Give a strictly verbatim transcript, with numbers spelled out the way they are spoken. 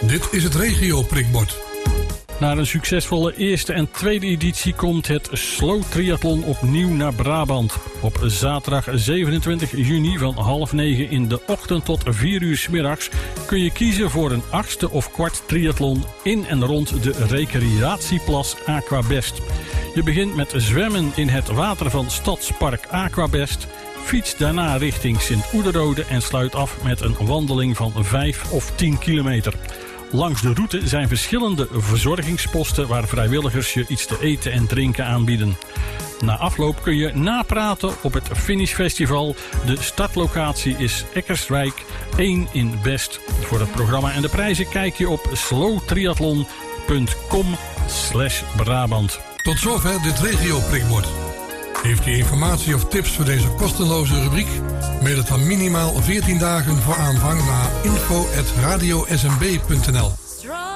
Dit is het regio prikbord. Na een succesvolle eerste en tweede editie komt het Slow Triathlon opnieuw naar Brabant. Op zaterdag zevenentwintig juni van half negen in de ochtend tot vier uur 's middags kun je kiezen voor een achtste of kwart triathlon in en rond de recreatieplas Aquabest. Je begint met zwemmen in het water van Stadspark Aquabest. Fiets daarna richting Sint-Oederode en sluit af met een wandeling van vijf of tien kilometer. Langs de route zijn verschillende verzorgingsposten waar vrijwilligers je iets te eten en drinken aanbieden. Na afloop kun je napraten op het Finish Festival. De startlocatie is Eckerswijk één in Best. Voor het programma en de prijzen kijk je op slowtriathlon punt com slash Brabant. Tot zover dit regio prikbord. Heeft u informatie of tips voor deze kostenloze rubriek? Mail het dan minimaal veertien dagen voor aanvang naar info at radio s m b punt n l.